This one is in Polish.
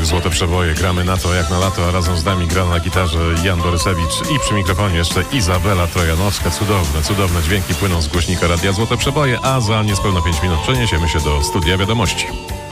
Radiu Złote Przeboje. Gramy na to jak na lato, a razem z nami gra na gitarze Jan Borysewicz i przy mikrofonie jeszcze Izabela Trojanowska. Cudowne dźwięki płyną z głośnika Radia Złote Przeboje, a za niespełna 5 minut przeniesiemy się do studia wiadomości.